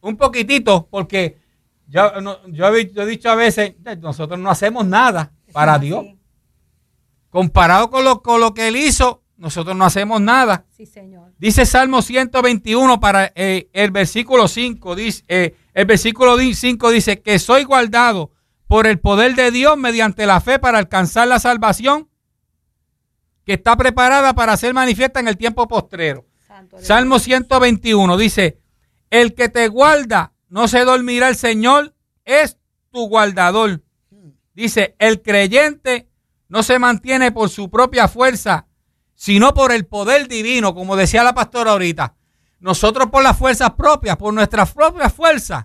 porque yo he dicho a veces, nosotros no hacemos nada para Dios. Comparado con lo que Él hizo, nosotros no hacemos nada. Sí, señor. Dice Salmo 121 para el versículo 5, dice, el versículo 5 dice que soy guardado por el poder de Dios mediante la fe para alcanzar la salvación que está preparada para ser manifiesta en el tiempo postrero. Salmo 121 dice, el que te guarda no se dormirá, el Señor es tu guardador. Dice, el creyente no se mantiene por su propia fuerza, sino por el poder divino, como decía la pastora ahorita. Nosotros por las fuerzas propias, por nuestras propias fuerzas,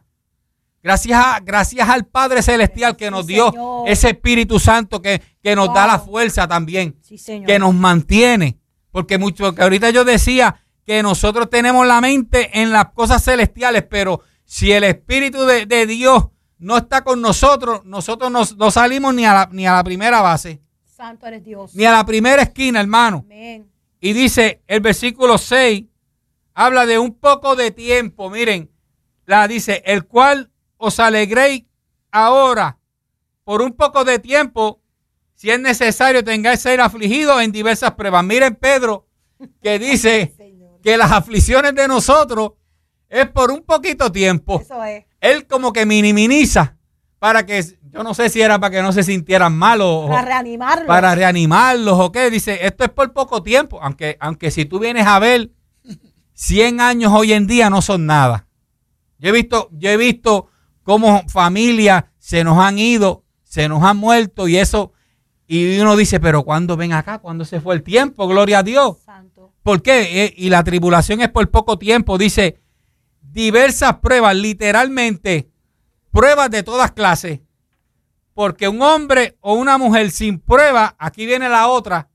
gracias al Padre Celestial que nos dio Señor. ese Espíritu Santo que nos da la fuerza también, que nos mantiene. Porque ahorita yo decía que nosotros tenemos la mente en las cosas celestiales, pero si el Espíritu de Dios no está con nosotros, nosotros no salimos ni a la primera base. Santo eres Dios. Ni a la primera esquina, hermano. Amén. Y dice el versículo 6, habla de un poco de tiempo. Miren, dice, el cual os alegréis ahora por un poco de tiempo, si es necesario tengáis ser afligidos en diversas pruebas. Miren Pedro, que dice que las aflicciones de nosotros es por un poquito tiempo. Eso es. Él como que minimiza para que, yo no sé si era para que no se sintieran mal o para reanimarlos o qué. Dice, esto es por poco tiempo, aunque si tú vienes a ver, 100 años hoy en día no son nada. Yo he visto cómo familias se nos han ido, se nos han muerto y eso, y uno dice, pero ¿cuándo ven acá? ¿Cuándo se fue el tiempo? Gloria a Dios. Santo. ¿Por qué? Y la tribulación es por poco tiempo. Dice, diversas pruebas, literalmente, pruebas de todas clases. Porque un hombre o una mujer sin prueba, aquí viene la otra,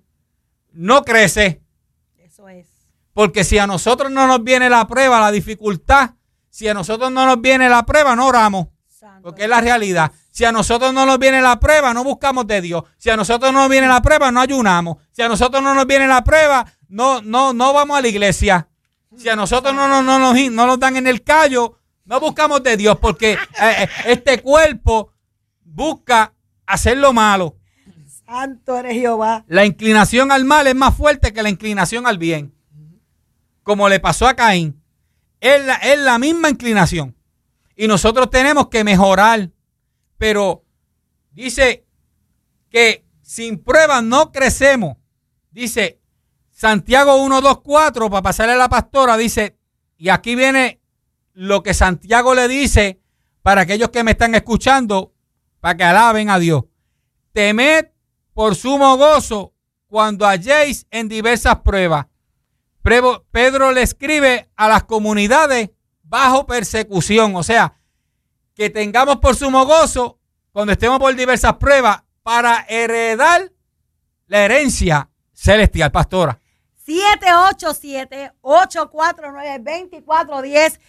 no crece. Eso es. Porque si a nosotros no nos viene la prueba, la dificultad, si a nosotros no nos viene la prueba, no oramos. Santo. Porque es la realidad. Si a nosotros no nos viene la prueba, no buscamos de Dios. Si a nosotros no nos viene la prueba, no ayunamos. Si a nosotros no nos viene la prueba, no vamos a la iglesia. Si a nosotros no nos dan en el callo, no buscamos de Dios. Porque este cuerpo busca hacer lo malo. Santo eres Jehová. La inclinación al mal es más fuerte que la inclinación al bien. Como le pasó a Caín. Es la misma inclinación. Y nosotros tenemos que mejorar. Pero dice que sin pruebas no crecemos. Dice Santiago 1, 2, 4, para pasarle a la pastora, dice, y aquí viene lo que Santiago le dice para aquellos que me están escuchando, para que alaben a Dios. Temed por sumo gozo cuando halléis en diversas pruebas. Pedro le escribe a las comunidades bajo persecución, o sea, que tengamos por sumo gozo cuando estemos por diversas pruebas para heredar la herencia celestial, pastora. 787-849-2410,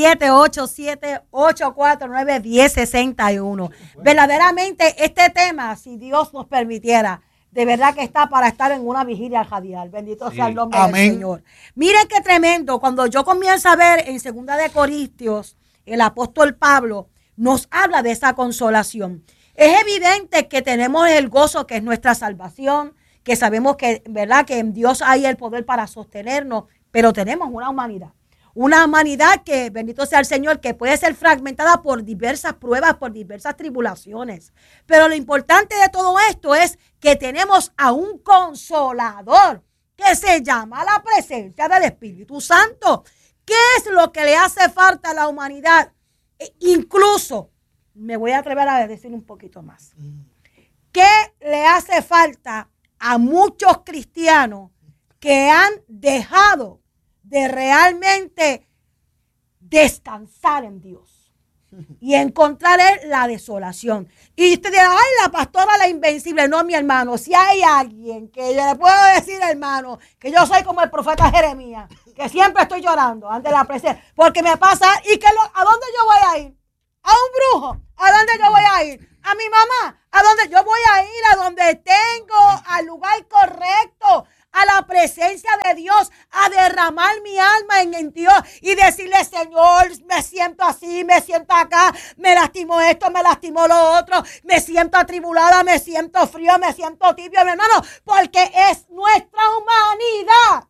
787-849-1061. Verdaderamente este tema, si Dios nos permitiera, de verdad que está para estar en una vigilia radial. Bendito sea el nombre del Señor. Miren qué tremendo. Cuando yo comienzo a ver en 2 de Corintios, el apóstol Pablo nos habla de esa consolación. Es evidente que tenemos el gozo que es nuestra salvación, que sabemos que, ¿verdad?, que en Dios hay el poder para sostenernos, pero tenemos una humanidad que, bendito sea el Señor, que puede ser fragmentada por diversas pruebas, por diversas tribulaciones. Pero lo importante de todo esto es que tenemos a un consolador que se llama la presencia del Espíritu Santo. ¿Qué es lo que le hace falta a la humanidad? Incluso, me voy a atrever a decir un poquito más. ¿qué le hace falta a muchos cristianos que han dejado de realmente descansar en Dios y encontrar la desolación? Y usted dirá, ay, la pastora la invencible. No, mi hermano, si hay alguien que yo le puedo decir, hermano, que yo soy como el profeta Jeremías, que siempre estoy llorando ante la presencia, porque me pasa, ¿a dónde yo voy a ir? ¿A un brujo? ¿A dónde yo voy a ir? ¿A mi mamá? ¿A dónde yo voy a ir? A donde tengo, al lugar correcto, a la presencia de Dios, a derramar mi alma en Dios y decirle, Señor, me siento así, me siento acá, me lastimó esto, me lastimó lo otro, me siento atribulada, me siento frío, me siento tibio, mi hermano, porque es nuestra humanidad.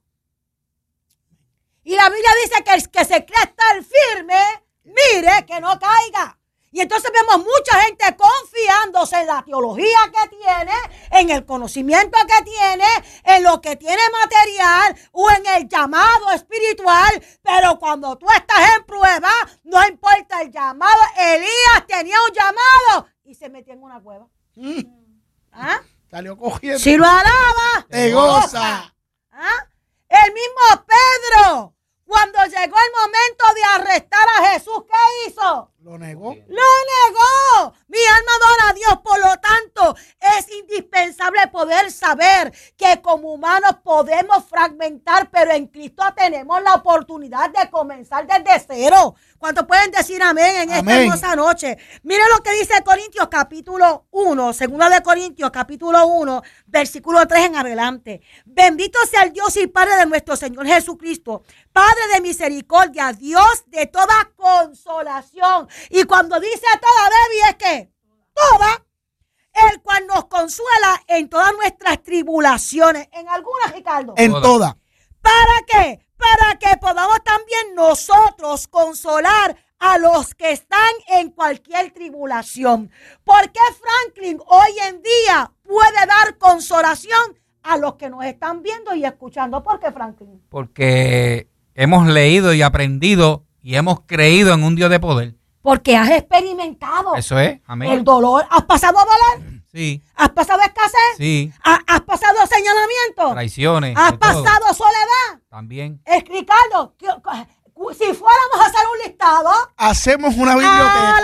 Y la Biblia dice que el que se cree estar firme, mire que no caiga. Y entonces vemos mucha gente confiándose en la teología que tiene, en el conocimiento que tiene, en lo que tiene material o en el llamado espiritual. Pero cuando tú estás en prueba, no importa el llamado. Elías tenía un llamado y se metió en una cueva. ¿Ah? Salió cogiendo. Si lo alaba, te goza. ¿Ah? El mismo Pedro, cuando llegó el momento de arrestar a Jesús, ¿qué hizo? Lo negó. ¡Lo negó! Mi alma adora a Dios. Por lo tanto, es indispensable poder saber que como humanos podemos fragmentar, pero en Cristo tenemos la oportunidad de comenzar desde cero. ¿Cuántos pueden decir amén en esta hermosa noche? Mire lo que dice Corintios capítulo 1, segunda de Corintios capítulo 1, versículo 3 en adelante. Bendito sea el Dios y Padre de nuestro Señor Jesucristo, Padre de misericordia, Dios de toda consolación. Y cuando dice toda, Debbie, es que toda, el cual nos consuela en todas nuestras tribulaciones. ¿En algunas, Ricardo? En todas. ¿Para qué? Para que podamos también nosotros consolar a los que están en cualquier tribulación. ¿Por qué Franklin hoy en día puede dar consolación a los que nos están viendo y escuchando? ¿Por qué, Franklin? Porque hemos leído y aprendido y hemos creído en un Dios de poder. Porque has experimentado. Eso es, amén. El dolor. ¿Has pasado dolor? Sí. ¿Has pasado escasez? Sí. ¿Has pasado señalamiento? Traiciones. ¿Has pasado soledad? También. Ricardo, si fuéramos a hacer un listado, hacemos una biblioteca.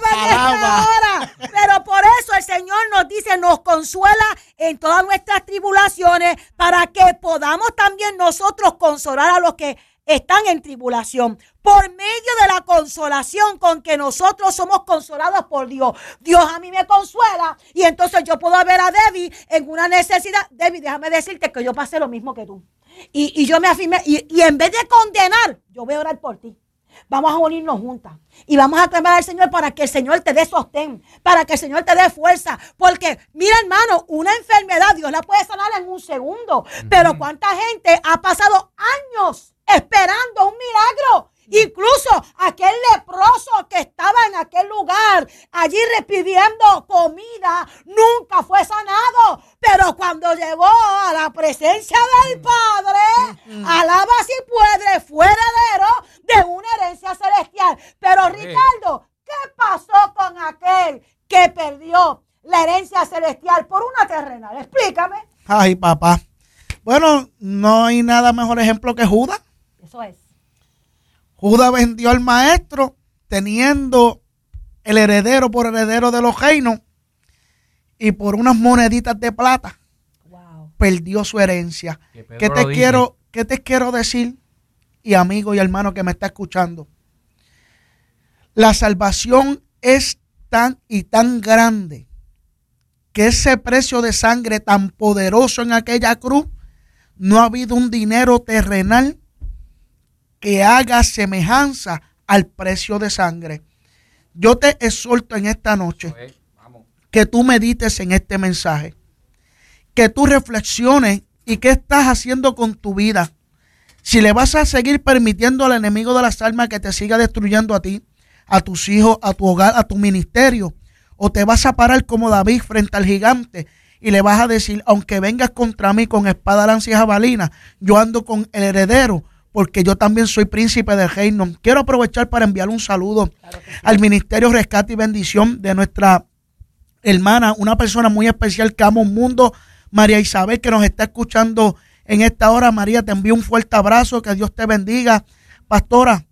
Alaba. Pero por eso el Señor nos dice, nos consuela en todas nuestras tribulaciones, para que podamos también nosotros consolar a los que están en tribulación, por medio de la consolación con que nosotros somos consolados por Dios. Dios a mí me consuela y entonces yo puedo ver a Debbie en una necesidad. Debbie, déjame decirte que yo pasé lo mismo que tú. Y yo me afirmé, y en vez de condenar, yo voy a orar por ti. Vamos a unirnos juntas y vamos a clamar al Señor para que el Señor te dé sostén, para que el Señor te dé fuerza. Porque, mira, hermano, una enfermedad Dios la puede sanar en un segundo. Pero ¿cuánta gente ha pasado años esperando un milagro? Incluso aquel leproso que estaba en aquel lugar, allí pidiendo comida, nunca fue sanado. Pero cuando llegó a la presencia del Padre, alaba si puede, fue heredero de una herencia celestial. Pero Ricardo, ¿qué pasó con aquel que perdió la herencia celestial por una terrenal? Explícame. Ay, papá. Bueno, no hay nada mejor ejemplo que Judas. Eso es. Judas vendió al maestro teniendo el heredero por heredero de los reinos y por unas moneditas de plata perdió su herencia. ¿Qué te quiero decir? Y amigo y hermano que me está escuchando, la salvación es tan y tan grande que ese precio de sangre tan poderoso en aquella cruz, no ha habido un dinero terrenal que haga semejanza al precio de sangre. Yo te exhorto en esta noche que tú medites en este mensaje, que tú reflexiones y qué estás haciendo con tu vida. Si le vas a seguir permitiendo al enemigo de las almas que te siga destruyendo a ti, a tus hijos, a tu hogar, a tu ministerio, o te vas a parar como David frente al gigante y le vas a decir, aunque vengas contra mí con espada, lanza y jabalina, yo ando con el heredero, porque yo también soy príncipe del reino. Quiero aprovechar para enviar un saludo al Ministerio Rescate y Bendición de nuestra hermana, una persona muy especial que ama un mundo, María Isabel, que nos está escuchando en esta hora. María, te envío un fuerte abrazo, que Dios te bendiga. Pastora,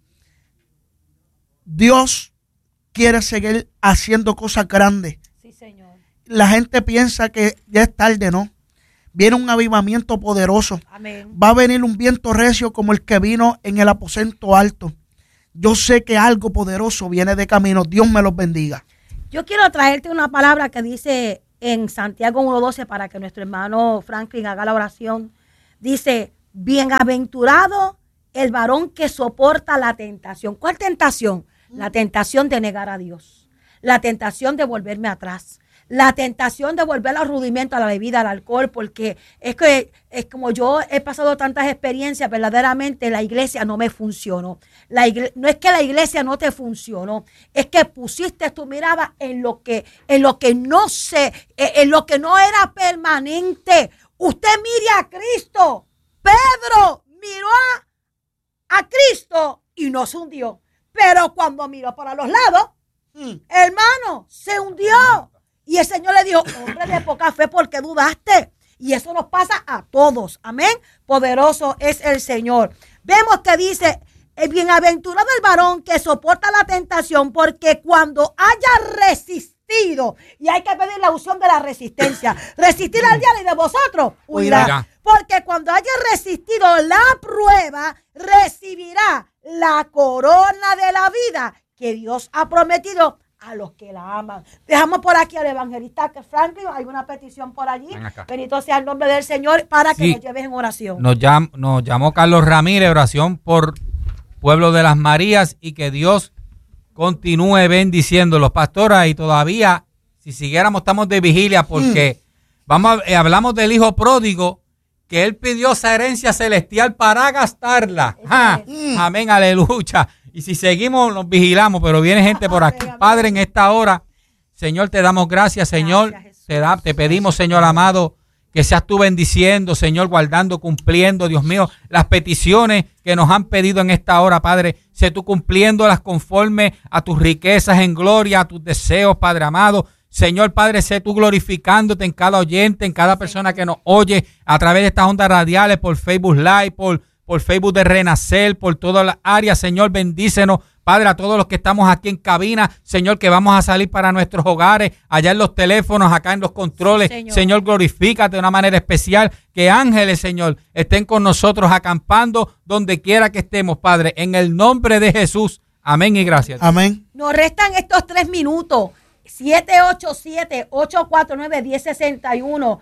Dios quiere seguir haciendo cosas grandes. Sí, Señor. La gente piensa que ya es tarde, ¿no? Viene un avivamiento poderoso. Amén. Va a venir un viento recio como el que vino en el aposento alto. Yo sé que algo poderoso viene de camino. Dios me los bendiga. Yo quiero traerte una palabra que dice en Santiago 1:12 para que nuestro hermano Franklin haga la oración. Dice, bienaventurado el varón que soporta la tentación. ¿Cuál tentación? La tentación de negar a Dios. La tentación de volverme atrás. La tentación de volver al rudimento, a la bebida, al alcohol, porque es como yo he pasado tantas experiencias, verdaderamente la iglesia no me funcionó. No es que la iglesia no te funcionó, es que pusiste tu mirada en lo que no sé, en lo que no era permanente. Usted mire a Cristo. Pedro miró a Cristo y no se hundió. Pero cuando miró para los lados, hermano, se hundió. Y el Señor le dijo, hombre de poca fe, ¿por qué dudaste? Y eso nos pasa a todos. Amén. Poderoso es el Señor. Vemos que dice, bienaventurado el varón que soporta la tentación, porque cuando haya resistido, y hay que pedir la unción de la resistencia, resistir al diablo y de vosotros huirá. Porque cuando haya resistido la prueba, recibirá la corona de la vida que Dios ha prometido a los que la aman. Dejamos por aquí al evangelista Franklin. Hay una petición por allí. Bendito sea el nombre del Señor para que nos lleves en oración. Nos llamó Carlos Ramírez, oración por Pueblo de las Marías, y que Dios continúe bendiciéndolos. Pastora, y todavía, si siguiéramos, estamos de vigilia porque hablamos del hijo pródigo, que él pidió esa herencia celestial para gastarla. Amén, aleluya. Y si seguimos, nos vigilamos, pero viene gente por aquí. Padre, en esta hora, Señor, te damos gracias, Señor. Te pedimos, Señor amado, que seas tú bendiciendo, Señor, guardando, cumpliendo, Dios mío, las peticiones que nos han pedido en esta hora, Padre. Sé tú cumpliéndolas conforme a tus riquezas en gloria, a tus deseos, Padre amado. Señor Padre, sé tú glorificándote en cada oyente, en cada persona que nos oye a través de estas ondas radiales, por Facebook Live, por Facebook de Renacer, por todas las áreas. Señor, bendícenos, Padre, a todos los que estamos aquí en cabina, Señor, que vamos a salir para nuestros hogares, allá en los teléfonos, acá en los controles. Señor, glorifícate de una manera especial, que ángeles, Señor, estén con nosotros acampando donde quiera que estemos, Padre, en el nombre de Jesús. Amén y gracias. Amén. Nos restan estos 3 minutos. 787-849-1061,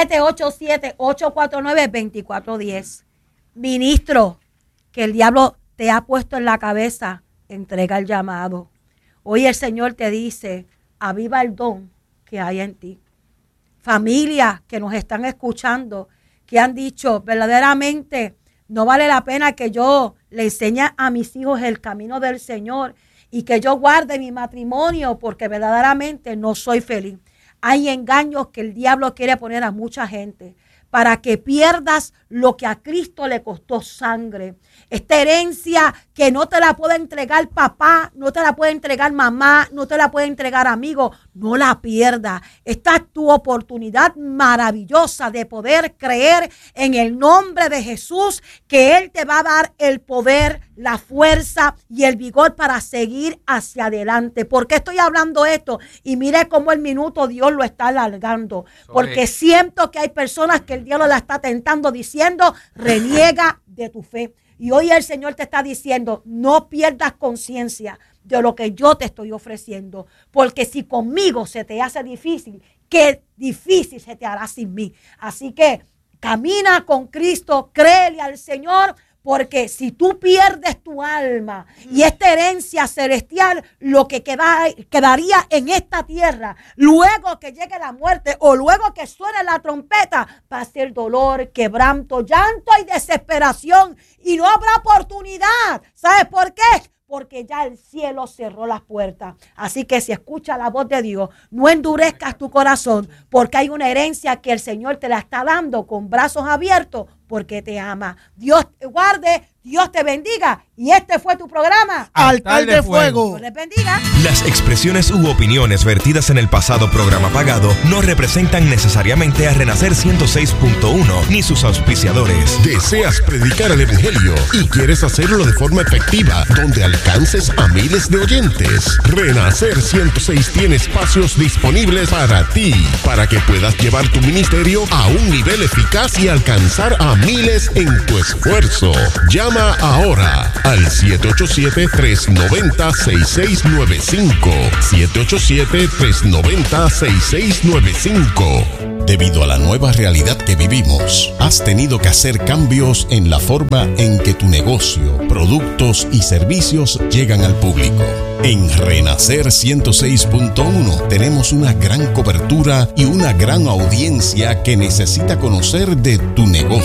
787-849-2410. Ministro, que el diablo te ha puesto en la cabeza, entrega el llamado. Hoy el Señor te dice, aviva el don que hay en ti. Familias que nos están escuchando, que han dicho, verdaderamente, no vale la pena que yo le enseñe a mis hijos el camino del Señor y que yo guarde mi matrimonio porque verdaderamente no soy feliz. Hay engaños que el diablo quiere poner a mucha gente para que pierdas lo que a Cristo le costó sangre. Esta herencia que no te la puede entregar papá, no te la puede entregar mamá, no te la puede entregar amigo, no la pierdas. Esta es tu oportunidad maravillosa de poder creer en el nombre de Jesús, que Él te va a dar el poder, la fuerza y el vigor para seguir hacia adelante. ¿Por qué estoy hablando esto? Y mire cómo el minuto Dios lo está alargando. Porque siento que hay personas que el diablo la está tentando diciendo, reniega de tu fe. Y hoy el Señor te está diciendo, no pierdas conciencia de lo que yo te estoy ofreciendo. Porque si conmigo se te hace difícil, qué difícil se te hará sin mí. Así que camina con Cristo, créele al Señor. Porque si tú pierdes tu alma y esta herencia celestial, lo que quedaría en esta tierra, luego que llegue la muerte o luego que suene la trompeta, va a ser dolor, quebranto, llanto y desesperación. Y no habrá oportunidad. ¿Sabes por qué? Porque ya el cielo cerró las puertas. Así que si escuchas la voz de Dios, no endurezcas tu corazón, porque hay una herencia que el Señor te la está dando con brazos abiertos porque te ama. Dios te guarde, Dios te bendiga. Y este fue tu programa, Altar de Fuego. Dios les bendiga. Las expresiones u opiniones vertidas en el pasado programa pagado no representan necesariamente a Renacer 106.1 ni sus auspiciadores. ¿Deseas predicar el evangelio y quieres hacerlo de forma efectiva, donde alcances a miles de oyentes? Renacer 106 tiene espacios disponibles para ti, para que puedas llevar tu ministerio a un nivel eficaz y alcanzar a miles en tu esfuerzo. Llama ahora al 787-390-6695. 787-390-6695. Debido a la nueva realidad que vivimos, has tenido que hacer cambios en la forma en que tu negocio, productos y servicios llegan al público. En Renacer 106.1 tenemos una gran cobertura y una gran audiencia que necesita conocer de tu negocio.